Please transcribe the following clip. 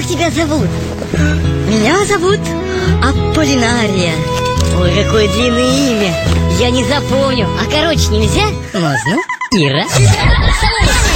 тебя зовут? Меня зовут Аполлинария. Ой, какое длинное имя. Я не запомню. А короче нельзя? Можно. Ира.